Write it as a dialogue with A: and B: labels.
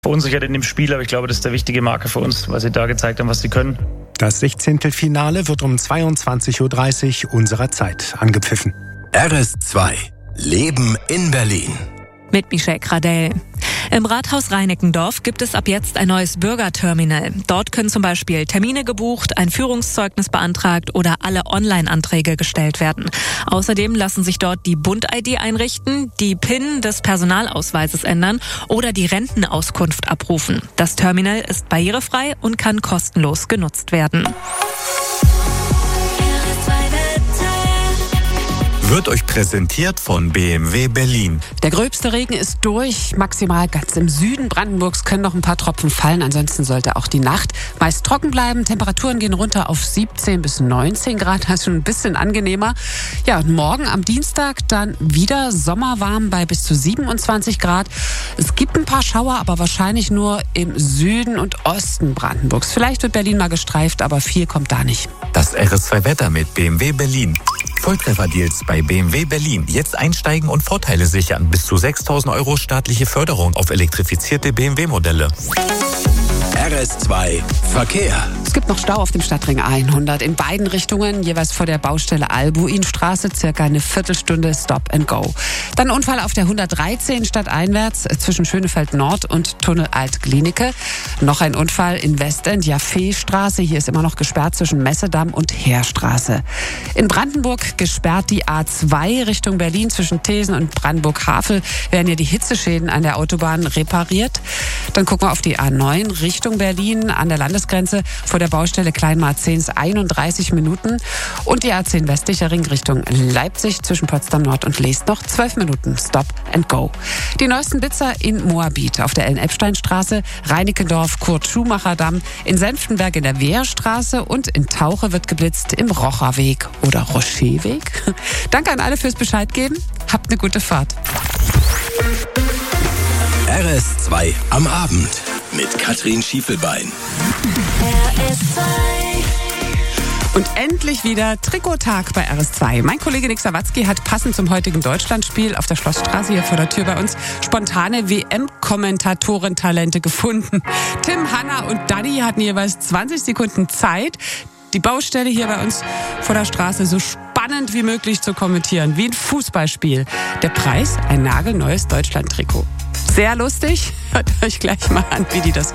A: verunsichert in dem Spiel, aber ich glaube, das ist der wichtige Marker für uns, weil sie da gezeigt haben, was sie können.
B: Das 16. Finale wird um 22.30 Uhr unserer Zeit angepfiffen.
C: RS2 Leben in Berlin.
D: Mit Michelle Gradell. Im Rathaus Reinickendorf gibt es ab jetzt ein neues Bürgerterminal. Dort können zum Beispiel Termine gebucht, ein Führungszeugnis beantragt oder alle Online-Anträge gestellt werden. Außerdem lassen sich dort die Bund-ID einrichten, die PIN des Personalausweises ändern oder die Rentenauskunft abrufen. Das Terminal ist barrierefrei und kann kostenlos genutzt werden.
C: Wird euch präsentiert von BMW Berlin.
E: Der gröbste Regen ist durch, maximal ganz im Süden Brandenburgs können noch ein paar Tropfen fallen. Ansonsten sollte auch die Nacht meist trocken bleiben. Temperaturen gehen runter auf 17 bis 19 Grad, das ist schon ein bisschen angenehmer. Ja, und morgen am Dienstag dann wieder sommerwarm bei bis zu 27 Grad. Es gibt ein paar Schauer, aber wahrscheinlich nur im Süden und Osten Brandenburgs. Vielleicht wird Berlin mal gestreift, aber viel kommt da nicht.
C: Das RS2-Wetter mit BMW Berlin. Volltrefferdeals bei BMW Berlin. Jetzt einsteigen und Vorteile sichern. Bis zu 6.000 € staatliche Förderung auf elektrifizierte BMW-Modelle. RS2 Verkehr.
E: Es gibt noch Stau auf dem Stadtring 100 in beiden Richtungen, jeweils vor der Baustelle Albuinstraße, circa eine Viertelstunde Stop and Go. Dann Unfall auf der 113 stadteinwärts zwischen Schönefeld Nord und Tunnel Alt-Glienicke. Noch ein Unfall in Westend, Jaffeestraße. Hier ist immer noch gesperrt zwischen Messedamm und Heerstraße. In Brandenburg gesperrt die A2 Richtung Berlin zwischen Thesen und Brandenburg-Havel. Werden hier die Hitzeschäden an der Autobahn repariert. Dann gucken wir auf die A9 Richtung Berlin an der Landesgrenze vor der Baustelle Kleinmarzehns 31 Minuten und die A10 westlicher Ring Richtung Leipzig zwischen Potsdam Nord und Leest noch 12 Minuten Stop and Go. Die neuesten Blitzer in Moabit auf der Ellen-Epstein-Straße, Reinickendorf, Kurt-Schumacher-Damm, in Senftenberg in der Wehrstraße und in Tauche wird geblitzt im Rocherweg oder Rocherweg. Danke an alle fürs Bescheid geben. Habt eine gute Fahrt.
C: RS2 am Abend mit Katrin Schiefelbein.
E: Und endlich wieder Trikottag bei RS2. Mein Kollege Nick Sawatzki hat passend zum heutigen Deutschlandspiel auf der Schlossstraße hier vor der Tür bei uns spontane WM-Kommentatoren-Talente gefunden. Tim, Hanna und Dani hatten jeweils 20 Sekunden Zeit, die Baustelle hier bei uns vor der Straße so spannend wie möglich zu kommentieren, wie ein Fußballspiel. Der Preis, ein nagelneues Deutschland-Trikot. Sehr lustig. Hört euch gleich mal an, wie die das